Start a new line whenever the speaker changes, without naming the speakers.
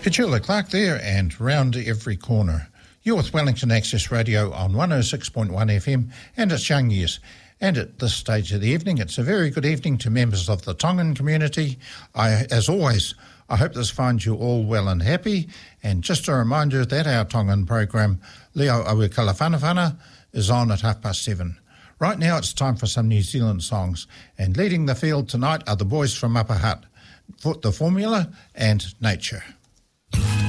Petula Clark there, and round every corner. You're with Wellington Access Radio on 106.1 FM, and it's Young Years. And at this stage of the evening, it's a very good evening to members of the Tongan community. As always, I hope this finds you all well and happy. And just a reminder that our Tongan program, Leo Aue Kalawhanawhana, is on at 7:30. Right now, it's time for some New Zealand songs. And leading the field tonight are the boys from Upper Hutt, The Formula and Nature.